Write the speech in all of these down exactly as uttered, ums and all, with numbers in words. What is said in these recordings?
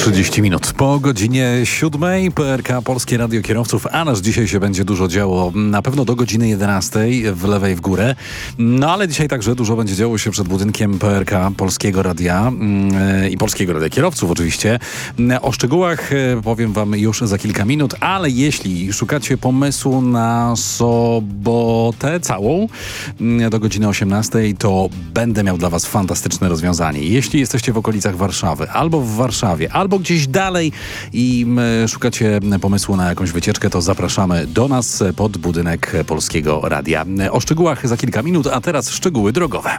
trzydzieści minut po godzinie siódmej. P R K Polskie Radio Kierowców, a nasz dzisiaj się będzie dużo działo. Na pewno do godziny jedenastej w lewej w górę. No ale dzisiaj także dużo będzie działo się przed budynkiem P R K Polskiego Radia yy, i Polskiego Radia Kierowców oczywiście. O szczegółach yy, powiem wam już za kilka minut, ale jeśli szukacie pomysłu na sobotę całą yy, do godziny osiemnastej, to będę miał dla was fantastyczne rozwiązanie. Jeśli jesteście w okolicach Warszawy, albo w Warszawie, albo gdzieś dalej i szukacie pomysłu na jakąś wycieczkę, to zapraszamy do nas pod budynek Polskiego Radia. O szczegółach za kilka minut, a teraz szczegóły drogowe.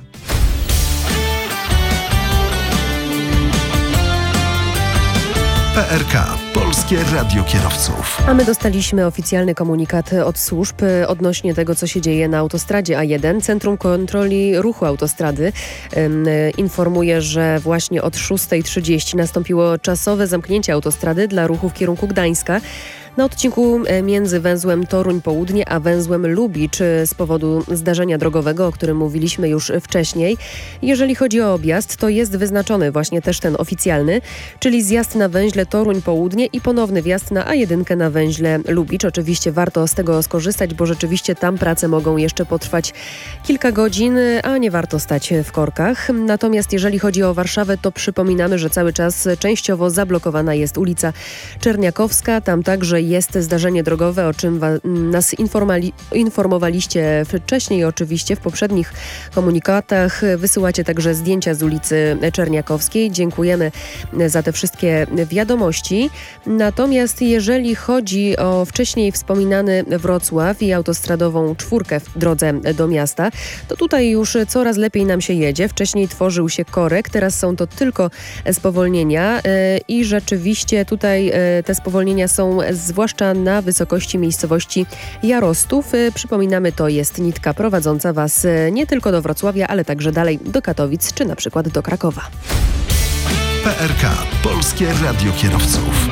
P R K Polskie Radio Kierowców. A my dostaliśmy oficjalny komunikat od służb odnośnie tego, co się dzieje na autostradzie A jeden. Centrum Kontroli Ruchu Autostrady um, informuje, że właśnie od szóstej trzydzieści nastąpiło czasowe zamknięcie autostrady dla ruchu w kierunku Gdańska. Na odcinku między węzłem Toruń Południe a węzłem Lubicz z powodu zdarzenia drogowego, o którym mówiliśmy już wcześniej. Jeżeli chodzi o objazd, to jest wyznaczony właśnie też ten oficjalny, czyli zjazd na węźle Toruń Południe i ponowny wjazd na A jeden na węźle Lubicz. Oczywiście warto z tego skorzystać, bo rzeczywiście tam prace mogą jeszcze potrwać kilka godzin, a nie warto stać w korkach. Natomiast jeżeli chodzi o Warszawę, to przypominamy, że cały czas częściowo zablokowana jest ulica Czerniakowska. Tam także jest zdarzenie drogowe, o czym wa- nas informali- informowaliście wcześniej, oczywiście w poprzednich komunikatach. Wysyłacie także zdjęcia z ulicy Czerniakowskiej. Dziękujemy za te wszystkie wiadomości. Natomiast jeżeli chodzi o wcześniej wspominany Wrocław i autostradową czwórkę w drodze do miasta, to tutaj już coraz lepiej nam się jedzie. Wcześniej tworzył się korek, teraz są to tylko spowolnienia i rzeczywiście tutaj te spowolnienia są zwłaszcza na wysokości miejscowości Jarostów. Przypominamy, to jest nitka prowadząca Was nie tylko do Wrocławia, ale także dalej do Katowic czy na przykład do Krakowa. P R K Polskie Radio Kierowców.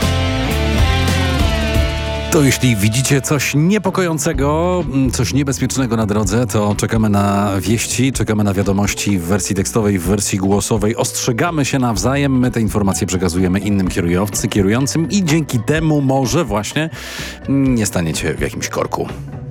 To jeśli widzicie coś niepokojącego, coś niebezpiecznego na drodze, to czekamy na wieści, czekamy na wiadomości w wersji tekstowej, w wersji głosowej. Ostrzegamy się nawzajem, my te informacje przekazujemy innym kierujący, kierującym i dzięki temu może właśnie nie staniecie w jakimś korku.